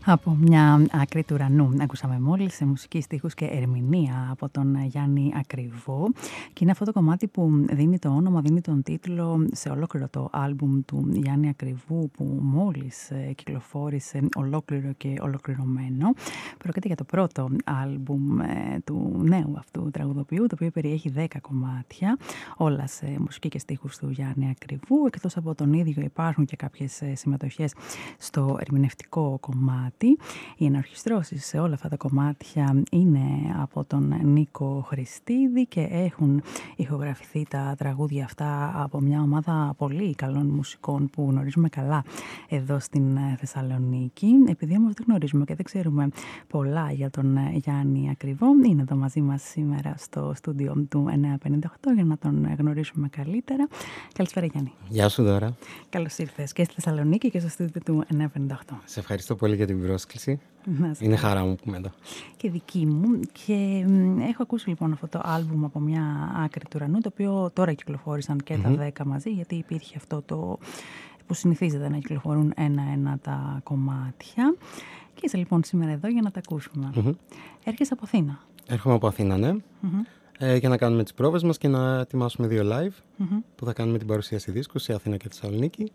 Από μια άκρη του ουρανού. Ακούσαμε μόλις σε μουσική, στίχους και ερμηνεία από τον Γιάννη Ακριβό. Και είναι αυτό το κομμάτι που δίνει το όνομα, δίνει τον τίτλο σε ολόκληρο το άλμπουμ του Γιάννη Ακριβού, που μόλις κυκλοφόρησε ολόκληρο και ολοκληρωμένο. Πρόκειται για το πρώτο άλμπουμ του νέου αυτού τραγουδοποιού, το οποίο περιέχει 10 κομμάτια, όλα σε μουσική και στίχους του Γιάννη Ακριβού. Εκτός από τον ίδιο υπάρχουν και κάποιες συμμετοχές στο ερμηνευτικό κομμάτι. Οι ενορχιστρώσεις σε όλα αυτά τα κομμάτια είναι από τον Νίκο Χριστίδη και έχουν ηχογραφηθεί τα τραγούδια αυτά από μια ομάδα πολύ καλών μουσικών που γνωρίζουμε καλά εδώ στην Θεσσαλονίκη. Επειδή όμως δεν γνωρίζουμε και δεν ξέρουμε πολλά για τον Γιάννη Ακριβό, είναι εδώ μαζί μας σήμερα στο στούντιο του 958 για να τον γνωρίσουμε καλύτερα. Καλησπέρα, Γιάννη. Γεια σου, Δώρα. Καλώς ήρθες και στη Θεσσαλονίκη και στο στούντιο του 958. Σε ευχαριστώ πολύ για την πρόσκληση. Είναι χαρά μου που είμαι εδώ. Και δική μου. Και έχω ακούσει λοιπόν αυτό το άλμπουμ από μια άκρη του ουρανού, το οποίο τώρα κυκλοφόρησαν και τα 10 μαζί, γιατί υπήρχε αυτό το που συνηθίζεται να κυκλοφορούν ένα-ένα τα κομμάτια. Και είσαι λοιπόν σήμερα εδώ για να τα ακούσουμε. Έρχεσαι από Αθήνα. Έρχομαι από Αθήνα, ναι. Για να κάνουμε τις πρόβες μας και να ετοιμάσουμε 2 live που θα κάνουμε την παρουσίαση δίσκου σε Αθήνα και Θεσσαλονίκη.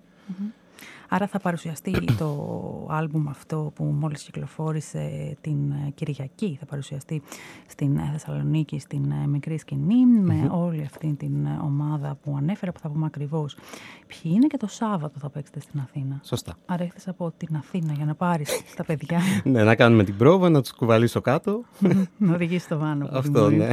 Άρα θα παρουσιαστεί το άλμπουμ αυτό που μόλις κυκλοφόρησε την Κυριακή, θα παρουσιαστεί στην Θεσσαλονίκη, στην μικρή σκηνή, με όλη αυτή την ομάδα που ανέφερα, που θα πούμε ακριβώς ποιοι είναι, και το Σάββατο θα παίξετε στην Αθήνα. Σωστά. Άρα ήρθες από την Αθήνα για να πάρεις τα παιδιά. Ναι, να κάνουμε την πρόβα, να τους κουβαλήσω κάτω. Να οδηγείς το βάνο. Αυτό, ναι.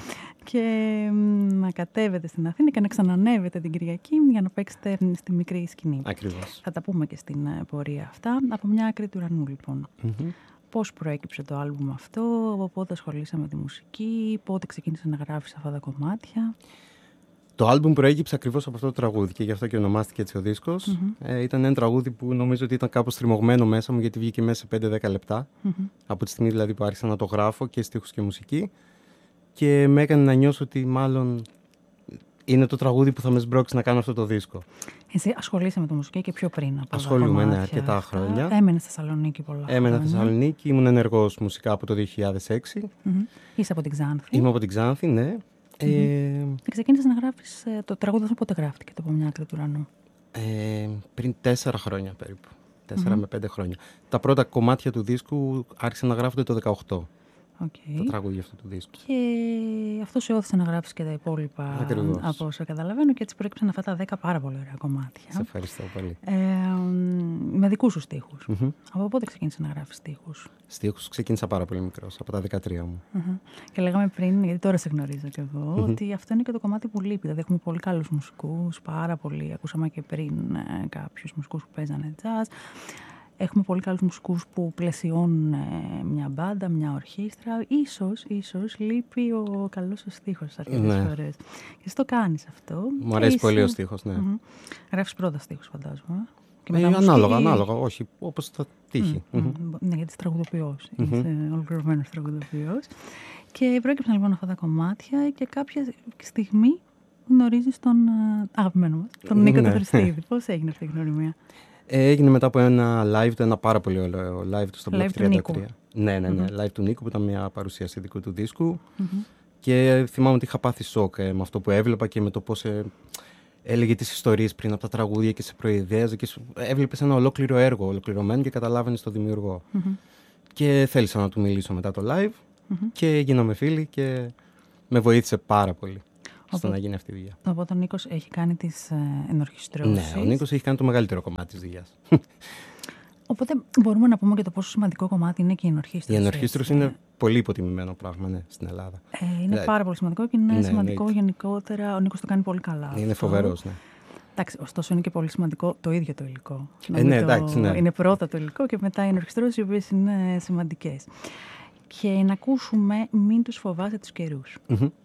Και να κατέβετε στην Αθήνα και να ξανανεύετε την Κυριακή για να παίξετε στη μικρή σκηνή. Ακριβώς. Θα τα πούμε και στην πορεία αυτά. Από μια άκρη του ουρανού, λοιπόν. Πώς προέκυψε το άλμπουμ αυτό, από πότε ασχολείσαι με τη μουσική, πότε ξεκίνησε να γράφεις αυτά τα κομμάτια? Το άλμπουμ προέκυψε ακριβώς από αυτό το τραγούδι και γι' αυτό και ονομάστηκε έτσι ο δίσκος. Ήταν ένα τραγούδι που νομίζω ότι ήταν κάπως στριμωγμένο μέσα μου, γιατί βγήκε μέσα σε 5-10 λεπτά. Από τη στιγμή δηλαδή που άρχισα να το γράφω και στίχους και μουσική. Και με έκανε να νιώσω ότι μάλλον είναι το τραγούδι που θα με σμπρώξει να κάνω αυτό το δίσκο. Εσύ ασχολείσαι με τη μουσική και πιο πριν από ασχολούμαι, ναι, αρκετά χρόνια. Έμενες στη Θεσσαλονίκη πολλά χρόνια. Έμενα στη Θεσσαλονίκη, ήμουν ενεργός μουσικά από το 2006. Είσαι από την Ξάνθη. Είμαι από την Ξάνθη, ναι. Ξεκίνησες να γράφεις το τραγούδι αυτό, πότε γράφτηκε, το από μια άκρη του ουρανού? Πριν 4 χρόνια περίπου. 4 με 5 χρόνια. Τα πρώτα κομμάτια του δίσκου άρχισαν να γράφονται το 2018. Το τραγούδι αυτού του δίσκου. Και αυτό σε όθησε να γράψεις και τα υπόλοιπα. Ακριβώς. Από όσο καταλαβαίνω, και έτσι προέκυψαν αυτά τα 10 πάρα πολύ ωραία κομμάτια. Σε ευχαριστώ πολύ. Με δικούς σου στίχους. Από πότε ξεκίνησες να γράφεις στίχους? Στίχους ξεκίνησα πάρα πολύ μικρός, από τα 13 μου. Και λέγαμε πριν, γιατί τώρα σε γνωρίζω κι εγώ, ότι αυτό είναι και το κομμάτι που λείπει. Δηλαδή έχουμε πολύ καλούς μουσικούς, πάρα πολύ. Ακούσαμε και πριν κάποιους μουσικούς που παίζανε jazz. Έχουμε πολύ καλούς μουσικούς που πλαισιώνουν μια μπάντα, μια ορχήστρα. Ίσως λείπει ο καλός ο στίχος αρκετές φορές. Και εσύ το κάνεις αυτό. Μου αρέσει πολύ ο στίχος, ναι. Γράφεις πρώτα στίχους, φαντάζομαι. Ανάλογα, όχι, όπως θα τύχει. Ναι, γιατί είσαι τραγουδοποιός. Είσαι ολοκληρωμένος τραγουδοποιός. Και προέκυψαν λοιπόν αυτά τα κομμάτια και κάποια στιγμή γνωρίζεις τον αγαπημένο μας, τον Νίκο τον Χριστίδη. Πώς έγινε αυτή η γνωριμία? Έγινε μετά από ένα live, ένα πάρα πολύ ωραίο live του στο Block 33. Ναι, live του Νίκου, που ήταν μια παρουσίαση δικού του δίσκου. Και θυμάμαι ότι είχα πάθει σοκ με αυτό που έβλεπα και με το πώς έλεγε τις ιστορίες πριν από τα τραγούδια και σε προειδέαζε και έβλεπες ένα ολόκληρο έργο, ολοκληρωμένο, και καταλάβαινες τον δημιουργό. Και θέλησα να του μιλήσω μετά το live και γίναμε φίλοι και με βοήθησε πάρα πολύ στο να γίνει αυτή η δουλειά. Οπότε ο Νίκος έχει κάνει τις ενορχιστρώσεις. Ναι, ο Νίκος έχει κάνει το μεγαλύτερο κομμάτι της δουλειάς. Οπότε μπορούμε να πούμε και το πόσο σημαντικό κομμάτι είναι και η ενορχήστρωση. Η ενορχήστρωση είναι πολύ υποτιμημένο πράγμα, ναι, στην Ελλάδα. Είναι πάρα πολύ σημαντικό και είναι σημαντικό γενικότερα. Ο Νίκος το κάνει πολύ καλά. Είναι φοβερός, ναι. Εντάξει, ωστόσο είναι και πολύ σημαντικό το ίδιο το υλικό. Ναι, εντάξει, ναι. Είναι πρώτα το υλικό και μετά οι ενορχιστρώσεις, οι οποίες είναι σημαντικές. Και να ακούσουμε «Μην τους φοβάσαι τους καιρούς».